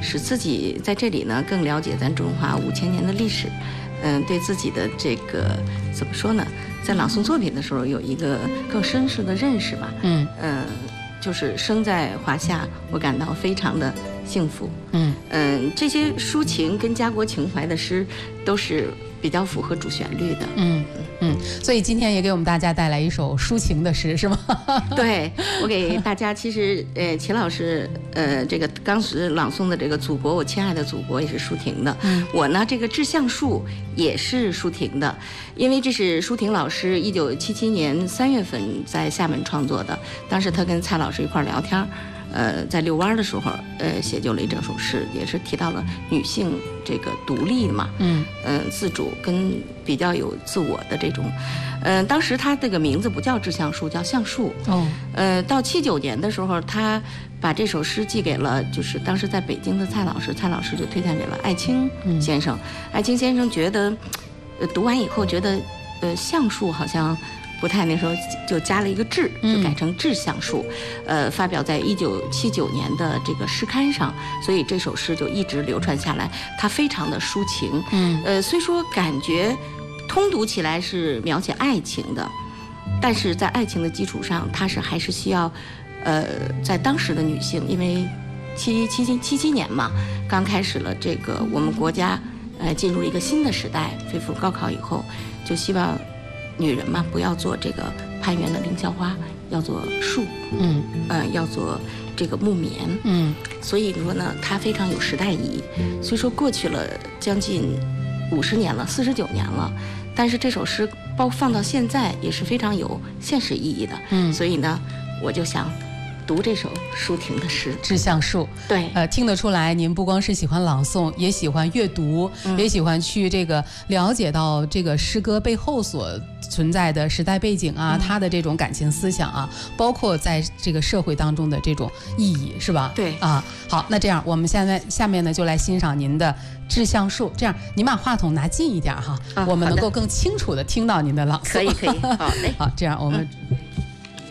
使自己在这里呢更了解咱中华5000年的历史。对自己的这个怎么说呢，在朗诵作品的时候有一个更深刻的认识吧。就是生在华夏，我感到非常的幸福。这些抒情跟家国情怀的诗都是比较符合主旋律的。 所以今天也给我们大家带来一首抒情的诗，是吗？ 对，我给大家，其实齐老师这个当时朗诵的这个祖国，我亲爱的祖国也是抒情的。我呢这个致橡树也是抒情的，因为这是舒婷老师1977年3月份在厦门创作的，当时他跟蔡老师一块聊天。在遛弯的时候，写就了一整首诗，也是提到了女性这个独立嘛，自主跟比较有自我的这种，当时他这个名字不叫致橡树，叫橡树。到79年的时候，他把这首诗寄给了就是当时在北京的蔡老师，蔡老师就推荐给了艾青先生。艾青先生觉得，读完以后觉得，橡树好像不太，那时候就加了一个致，就改成致橡树，发表在1979年的这个诗刊上，所以这首诗就一直流传下来。它非常的抒情，虽说感觉通读起来是描写爱情的，但是在爱情的基础上，它还是需要，在当时的女性，因为77年嘛，刚开始了这个我们国家，进入了一个新的时代，恢复高考以后，就希望女人嘛，不要做这个攀援的凌霄花，要做树，要做这个木棉，所以说呢，它非常有时代意义。虽说过去了将近50年了，49年了，但是这首诗放到现在也是非常有现实意义的。所以呢，我就想读这首抒情的诗《 致橡树》。 对， 听得出来，您不光是喜欢朗诵，也喜欢阅读，也喜欢去这个了解到这个诗歌背后所存在的时代背景啊，它的这种感情思想啊，包括在这个社会当中的这种意义，是吧？ 对啊，好，那这样我们下面呢就来欣赏您的《致橡树》。这样，您把话筒拿近一点哈，我们能够更清楚的听到您的朗诵。 可以，好嘞。 好，这样我们